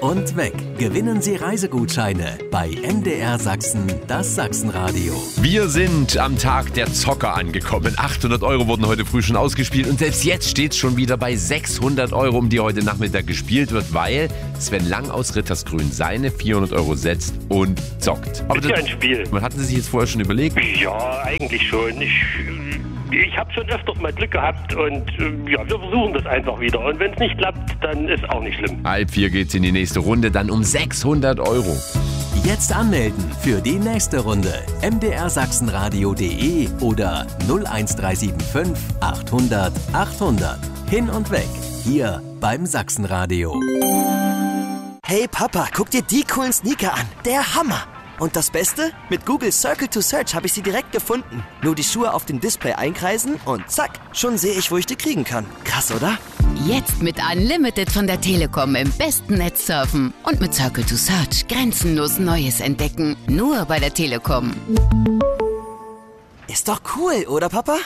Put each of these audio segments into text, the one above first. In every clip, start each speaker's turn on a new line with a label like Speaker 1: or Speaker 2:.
Speaker 1: und weg. Gewinnen Sie Reisegutscheine bei MDR Sachsen, das Sachsenradio.
Speaker 2: Wir sind am Tag der Zocker angekommen. 800 € wurden heute früh schon ausgespielt und selbst jetzt steht es schon wieder bei 600 €, um die heute Nachmittag gespielt wird, weil Sven Lang aus Rittersgrün seine 400 € setzt und zockt.
Speaker 3: Aber das ist ja ein Spiel.
Speaker 2: Hatten Sie sich jetzt vorher schon überlegt?
Speaker 3: Ja, eigentlich schon. Ich habe schon öfters mal Glück gehabt und wir versuchen das einfach wieder. Und wenn es nicht klappt, dann ist auch nicht schlimm.
Speaker 2: 3:30 geht's in die nächste Runde, dann um 600 €.
Speaker 1: Jetzt anmelden für die nächste Runde. mdrsachsenradio.de oder 01375 800 800. Hin und weg. Hier beim Sachsenradio.
Speaker 4: Hey Papa, guck dir die coolen Sneaker an. Der Hammer! Und das Beste? Mit Google Circle to Search habe ich sie direkt gefunden. Nur die Schuhe auf dem Display einkreisen und zack, schon sehe ich, wo ich die kriegen kann. Krass, oder?
Speaker 5: Jetzt mit Unlimited von der Telekom im besten Netz surfen und mit Circle to Search grenzenlos Neues entdecken. Nur bei der Telekom.
Speaker 4: Ist doch cool, oder Papa?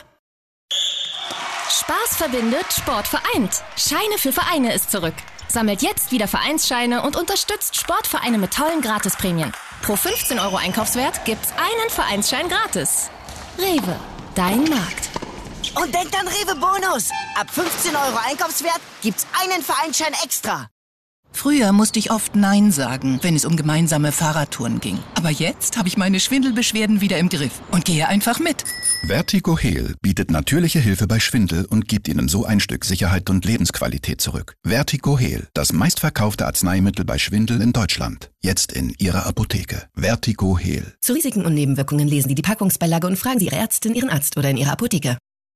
Speaker 6: Spaß verbindet, Sport vereint. Scheine für Vereine ist zurück. Sammelt jetzt wieder Vereinsscheine und unterstützt Sportvereine mit tollen Gratisprämien. Pro 15 € Einkaufswert gibt's einen Vereinsschein gratis. Rewe, dein Markt.
Speaker 4: Und denkt an Rewe Bonus. Ab 15 € Einkaufswert gibt's einen Vereinsschein extra.
Speaker 7: Früher musste ich oft Nein sagen, wenn es um gemeinsame Fahrradtouren ging. Aber jetzt habe ich meine Schwindelbeschwerden wieder im Griff und gehe einfach mit.
Speaker 8: Vertigo Heal bietet natürliche Hilfe bei Schwindel und gibt Ihnen so ein Stück Sicherheit und Lebensqualität zurück. Vertigo Heal, das meistverkaufte Arzneimittel bei Schwindel in Deutschland. Jetzt in Ihrer Apotheke. Vertigo Heal.
Speaker 9: Zu Risiken und Nebenwirkungen lesen Sie die Packungsbeilage und fragen Sie Ihre Ärztin, Ihren Arzt oder in Ihrer Apotheke.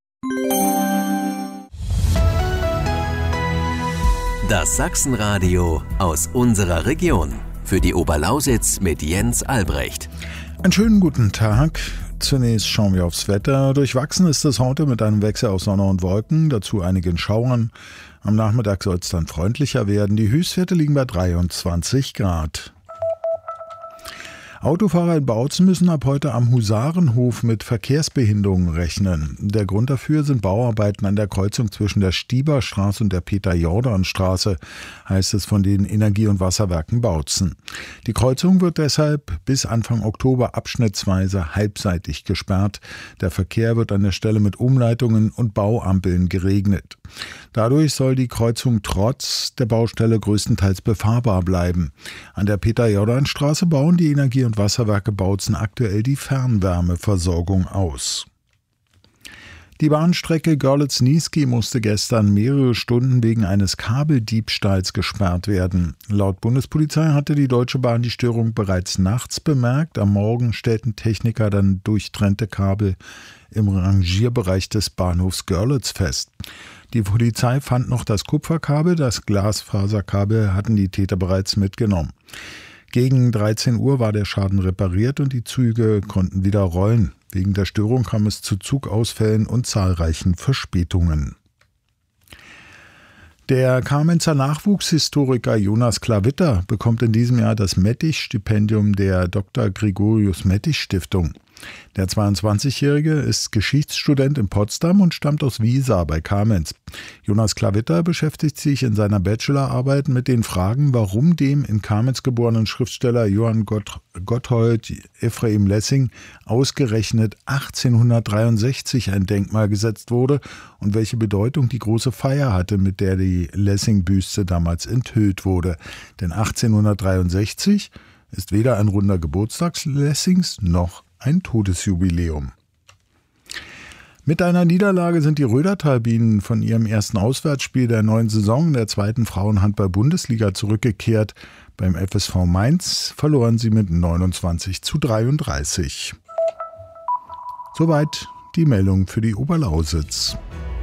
Speaker 1: Das Sachsenradio aus unserer Region. Für die Oberlausitz mit Jens Albrecht.
Speaker 10: Einen schönen guten Tag. Zunächst schauen wir aufs Wetter. Durchwachsen ist es heute mit einem Wechsel aus Sonne und Wolken, dazu einigen Schauern. Am Nachmittag soll es dann freundlicher werden. Die Höchstwerte liegen bei 23 Grad. Autofahrer in Bautzen müssen ab heute am Husarenhof mit Verkehrsbehinderungen rechnen. Der Grund dafür sind Bauarbeiten an der Kreuzung zwischen der Stieberstraße und der Peter-Jordan-Straße, heißt es von den Energie- und Wasserwerken Bautzen. Die Kreuzung wird deshalb bis Anfang Oktober abschnittsweise halbseitig gesperrt. Der Verkehr wird an der Stelle mit Umleitungen und Bauampeln geregelt. Dadurch soll die Kreuzung trotz der Baustelle größtenteils befahrbar bleiben. An der Peter-Jordan-Straße bauen die Energie- und Wasserwerke Bautzen aktuell die Fernwärmeversorgung aus. Die Bahnstrecke Görlitz-Niesky musste gestern mehrere Stunden wegen eines Kabeldiebstahls gesperrt werden. Laut Bundespolizei hatte die Deutsche Bahn die Störung bereits nachts bemerkt. Am Morgen stellten Techniker dann durchtrennte Kabel im Rangierbereich des Bahnhofs Görlitz fest. Die Polizei fand noch das Kupferkabel, das Glasfaserkabel hatten die Täter bereits mitgenommen. Gegen 13 Uhr war der Schaden repariert und die Züge konnten wieder rollen. Wegen der Störung kam es zu Zugausfällen und zahlreichen Verspätungen. Der Kamenzer Nachwuchshistoriker Jonas Klavitter bekommt in diesem Jahr das Mettich-Stipendium der Dr. Gregorius Mettich Stiftung. Der 22-Jährige ist Geschichtsstudent in Potsdam und stammt aus Wiesa bei Kamenz. Jonas Klavitter beschäftigt sich in seiner Bachelorarbeit mit den Fragen, warum dem in Kamenz geborenen Schriftsteller Johann Gotthold Ephraim Lessing ausgerechnet 1863 ein Denkmal gesetzt wurde und welche Bedeutung die große Feier hatte, mit der die Lessing-Büste damals enthüllt wurde. Denn 1863 ist weder ein runder Geburtstag Lessings noch ein Todesjubiläum. Mit einer Niederlage sind die Rödertal-Bienen von ihrem ersten Auswärtsspiel der neuen Saison der zweiten Frauenhandball-Bundesliga zurückgekehrt. Beim FSV Mainz verloren sie mit 29:33. Soweit die Meldung für die Oberlausitz.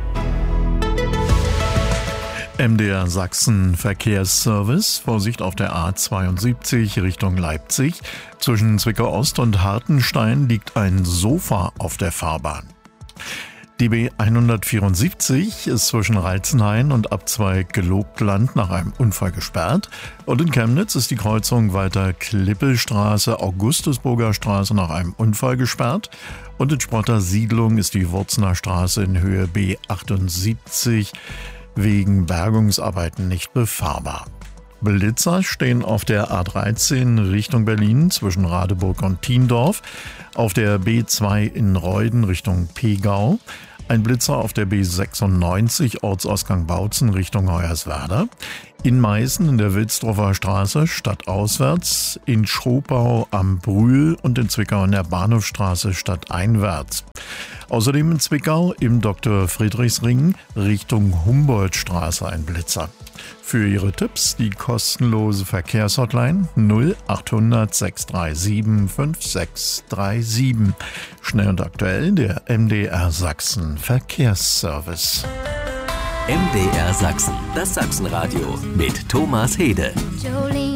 Speaker 11: MDR Sachsen Verkehrsservice. Vorsicht auf der A72 Richtung Leipzig. Zwischen Zwickau-Ost und Hartenstein liegt ein Sofa auf der Fahrbahn. Die B174 ist zwischen Reizenhain und Abzweig Gelobtland nach einem Unfall gesperrt. Und in Chemnitz ist die Kreuzung weiter Klippelstraße, Augustusburger Straße nach einem Unfall gesperrt. Und in Sprotter Siedlung ist die Wurzner Straße in Höhe B78 wegen Bergungsarbeiten nicht befahrbar. Blitzer stehen auf der A13 Richtung Berlin zwischen Radeburg und Thiendorf, auf der B2 in Reuden Richtung Pegau, ein Blitzer auf der B96 Ortsausgang Bautzen Richtung Hoyerswerda, in Meißen in der Wilsdruffer Straße stadtauswärts, in Schropau am Brühl und in Zwickau in der Bahnhofstraße stadteinwärts. Außerdem in Zwickau im Dr. Friedrichsring Richtung Humboldtstraße ein Blitzer. Für Ihre Tipps die kostenlose Verkehrshotline 0800 637 5637. Schnell und aktuell der MDR Sachsen Verkehrsservice.
Speaker 1: MDR Sachsen, das Sachsenradio mit Thomas Hede.
Speaker 12: Jolene.